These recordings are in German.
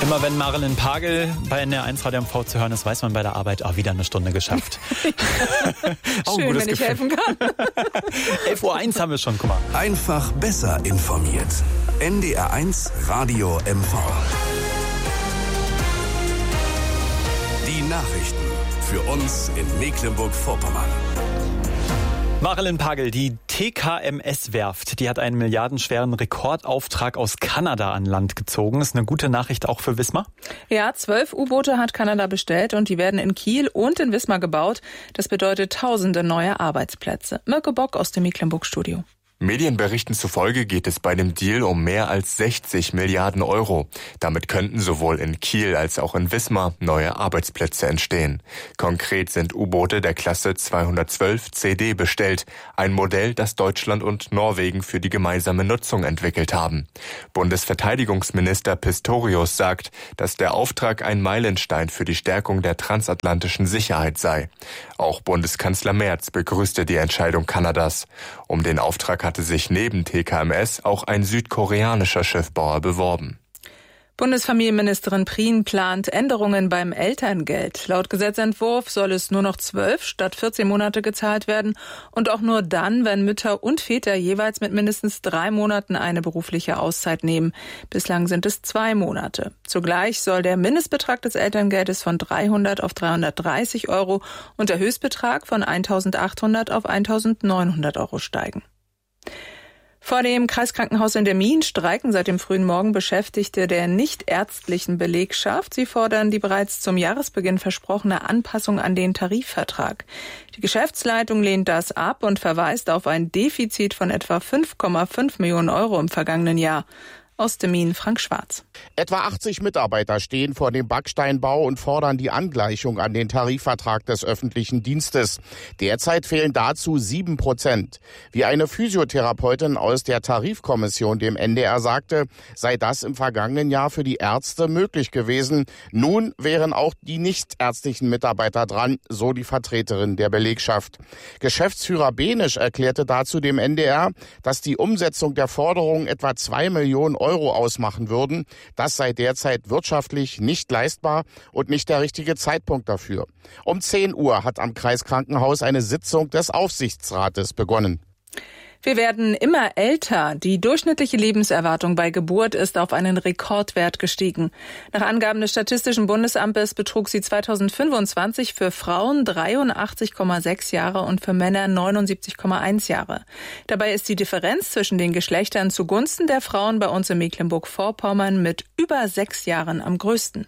Immer wenn Marilyn Pagel bei NDR1 Radio MV zu hören ist, weiß man bei der Arbeit, wieder eine Stunde geschafft. Schön, wenn ich helfen kann. 11:01 Uhr haben wir schon, guck mal. Einfach besser informiert. NDR1 Radio MV. Die Nachrichten für uns in Mecklenburg-Vorpommern. Marilyn Pagel, die TKMS-Werft, die hat einen milliardenschweren Rekordauftrag aus Kanada an Land gezogen. Das ist eine gute Nachricht auch für Wismar? Ja, 12 U-Boote hat Kanada bestellt und die werden in Kiel und in Wismar gebaut. Das bedeutet tausende neue Arbeitsplätze. Mirko Bock aus dem Mecklenburg-Studio. Medienberichten zufolge geht es bei dem Deal um mehr als 60 Milliarden Euro. Damit könnten sowohl in Kiel als auch in Wismar neue Arbeitsplätze entstehen. Konkret sind U-Boote der Klasse 212 CD bestellt, ein Modell, das Deutschland und Norwegen für die gemeinsame Nutzung entwickelt haben. Bundesverteidigungsminister Pistorius sagt, dass der Auftrag ein Meilenstein für die Stärkung der transatlantischen Sicherheit sei. Auch Bundeskanzler Merz begrüßte die Entscheidung Kanadas. Um den Auftrag hatte sich neben TKMS auch ein südkoreanischer Schiffbauer beworben. Bundesfamilienministerin Prien plant Änderungen beim Elterngeld. Laut Gesetzentwurf soll es nur noch 12 statt 14 Monate gezahlt werden und auch nur dann, wenn Mütter und Väter jeweils mit mindestens 3 Monaten eine berufliche Auszeit nehmen. Bislang sind es 2 Monate. Zugleich soll der Mindestbetrag des Elterngeldes von 300 auf 330 Euro und der Höchstbetrag von 1.800 auf 1.900 Euro steigen. Vor dem Kreiskrankenhaus in Demmin streiken seit dem frühen Morgen Beschäftigte der nichtärztlichen Belegschaft. Sie fordern die bereits zum Jahresbeginn versprochene Anpassung an den Tarifvertrag. Die Geschäftsleitung lehnt das ab und verweist auf ein Defizit von etwa 5,5 Millionen Euro im vergangenen Jahr. Aus Demmin, Frank Schwarz. Etwa 80 Mitarbeiter stehen vor dem Backsteinbau und fordern die Angleichung an den Tarifvertrag des öffentlichen Dienstes. Derzeit fehlen dazu 7%. Wie eine Physiotherapeutin aus der Tarifkommission dem NDR sagte, sei das im vergangenen Jahr für die Ärzte möglich gewesen. Nun wären auch die nichtärztlichen Mitarbeiter dran, so die Vertreterin der Belegschaft. Geschäftsführer Benisch erklärte dazu dem NDR, dass die Umsetzung der Forderungen etwa 2 Millionen Euro ausmachen würden. Das sei derzeit wirtschaftlich nicht leistbar und nicht der richtige Zeitpunkt dafür. Um 10 Uhr hat am Kreiskrankenhaus eine Sitzung des Aufsichtsrates begonnen. Wir werden immer älter. Die durchschnittliche Lebenserwartung bei Geburt ist auf einen Rekordwert gestiegen. Nach Angaben des Statistischen Bundesamtes betrug sie 2025 für Frauen 83,6 Jahre und für Männer 79,1 Jahre. Dabei ist die Differenz zwischen den Geschlechtern zugunsten der Frauen bei uns in Mecklenburg-Vorpommern mit über 6 Jahren am größten.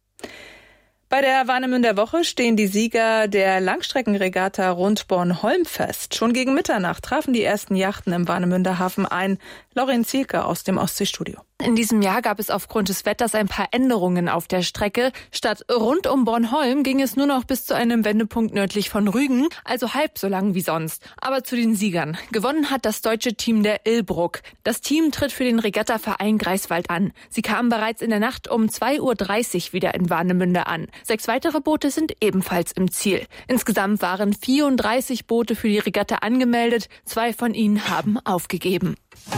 Bei der Warnemünder Woche stehen die Sieger der Langstreckenregatta rund Bornholm fest. Schon gegen Mitternacht trafen die ersten Yachten im Warnemünder Hafen ein. Lauren Zielke aus dem Ostseestudio. In diesem Jahr gab es aufgrund des Wetters ein paar Änderungen auf der Strecke. Statt rund um Bornholm ging es nur noch bis zu einem Wendepunkt nördlich von Rügen, also halb so lang wie sonst. Aber zu den Siegern. Gewonnen hat das deutsche Team der Illbruck. Das Team tritt für den Regattaverein Greifswald an. Sie kamen bereits in der Nacht um 2.30 Uhr wieder in Warnemünde an. 6 weitere Boote sind ebenfalls im Ziel. Insgesamt waren 34 Boote für die Regatta angemeldet. 2 von ihnen haben aufgegeben.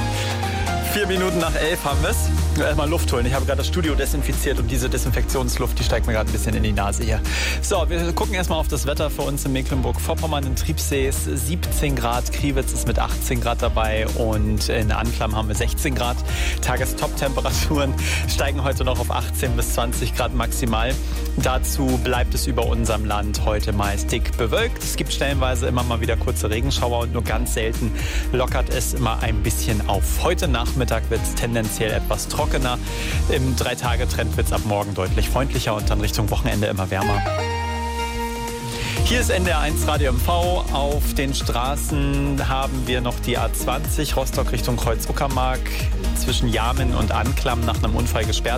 4 Minuten nach 11 haben wir es. Mal Luft holen. Ich habe gerade das Studio desinfiziert und diese Desinfektionsluft, die steigt mir gerade ein bisschen in die Nase hier. So, wir gucken erstmal auf das Wetter für uns in Mecklenburg-Vorpommern. In Triebsee ist 17 Grad, Kriwitz ist mit 18 Grad dabei und in Anklam haben wir 16 Grad. Tagestop-Temperaturen steigen heute noch auf 18 bis 20 Grad maximal. Dazu bleibt es über unserem Land heute meist dick bewölkt. Es gibt stellenweise immer mal wieder kurze Regenschauer und nur ganz selten lockert es immer ein bisschen auf. Heute Nachmittag wird es tendenziell etwas trockener. Im 3-Tage-Trend wird es ab morgen deutlich freundlicher und dann Richtung Wochenende immer wärmer. Hier ist NDR1 Radio MV. Auf den Straßen haben wir noch die A20 Rostock Richtung Kreuz-Uckermark zwischen Jarmen und Anklam nach einem Unfall gesperrt.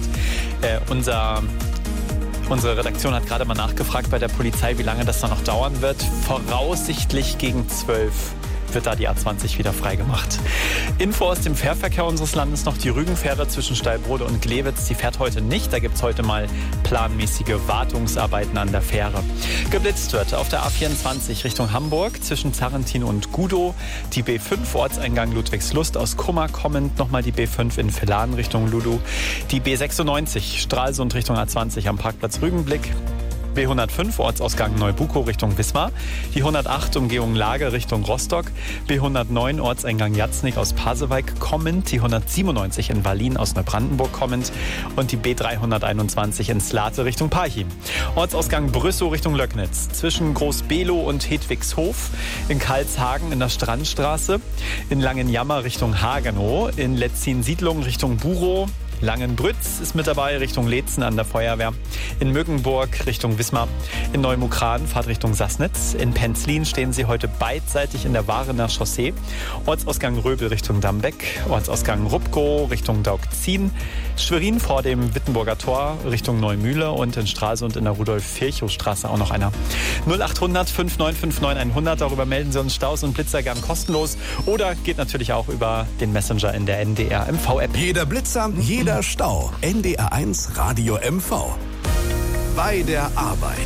Unsere Redaktion hat gerade mal nachgefragt bei der Polizei, wie lange das da noch dauern wird. Voraussichtlich gegen 12 wird da die A20 wieder freigemacht. Info aus dem Fährverkehr unseres Landes noch: die Rügenfähre zwischen Steilbrode und Glewitz, die fährt heute nicht. Da gibt es heute mal planmäßige Wartungsarbeiten an der Fähre. Geblitzt wird auf der A24 Richtung Hamburg zwischen Zarrentin und Gudow. Die B5 Ortseingang Ludwigslust aus Kummer kommend. Nochmal die B5 in Villan Richtung Ludu. Die B96 Stralsund Richtung A20 am Parkplatz Rügenblick. B105 Ortsausgang Neubukow Richtung Wismar, die 108 Umgehung Lage Richtung Rostock, B109 Ortseingang Jatznig aus Pasewalk kommend, die 197 in Wallin aus Neubrandenburg kommend und die B321 in Slate Richtung Parchim. Ortsausgang Brüssow Richtung Löcknitz, zwischen Groß-Below und Hedwigshof, in Karlshagen in der Strandstraße, in Langenjammer Richtung Hagenow, in Letzin-Siedlung Richtung Burow, Langenbrütz ist mit dabei, Richtung Leetzen an der Feuerwehr. In Mückenburg Richtung Wismar. In Neumukran Fahrt Richtung Sassnitz. In Penzlin stehen Sie heute beidseitig in der Warener Chaussee. Ortsausgang Röbel Richtung Dambeck. Ortsausgang Rupkow Richtung Daugzin. Schwerin vor dem Wittenburger Tor Richtung Neumühle. Und in Stralsund in der Rudolf-Virchow-Straße auch noch einer. 0800 5959 100. Darüber melden Sie uns Staus und Blitzer gern kostenlos. Oder geht natürlich auch über den Messenger in der NDR MV-App. Jeder Blitzer, jeder Stau. NDR1 Radio MV. Bei der Arbeit.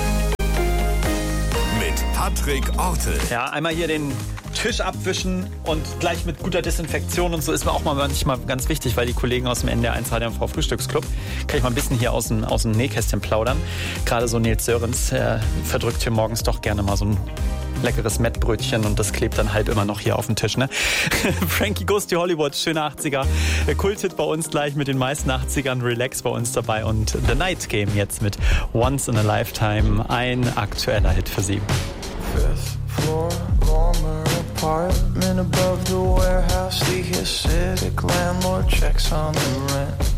Mit Patrick Ortel. Ja, einmal hier den Tisch abwischen und gleich mit guter Desinfektion und so ist mir auch manchmal ganz wichtig, weil die Kollegen aus dem NDR1 Radio MV Frühstücksclub, kann ich mal ein bisschen hier aus dem Nähkästchen plaudern. Gerade so Nils Sörens verdrückt hier morgens doch gerne mal so ein leckeres Mettbrötchen und das klebt dann halb immer noch hier auf dem Tisch, ne? Frankie Goes to Hollywood, schöne 80er. Kulthit bei uns gleich mit den meisten 80ern, Relax bei uns dabei und The Night Game jetzt mit Once in a Lifetime, ein aktueller Hit für Sie. Fifth floor, former apartment above the warehouse. The acidic landlord checks on the rent.